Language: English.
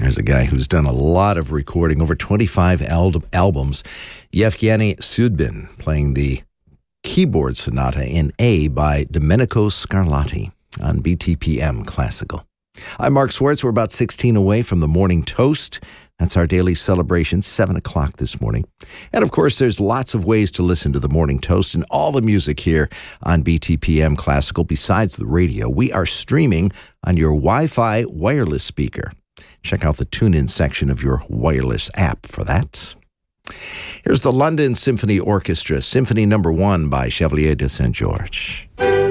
Here's a guy who's done a lot of recording, over 25 albums. Yevgeny Sudbin playing the keyboard sonata in A by Domenico Scarlatti on BTPM Classical. I'm Mark Swartz. We're about 16 away from the Morning Toast. That's our daily celebration, 7 o'clock this morning. And of course, there's lots of ways to listen to the Morning Toast and all the music here on BTPM Classical. Besides the radio, we are streaming on your Wi-Fi wireless speaker. Check out the tune-in section of your wireless app for that. Here's the London Symphony Orchestra, Symphony No. 1 by Chevalier de Saint-Georges.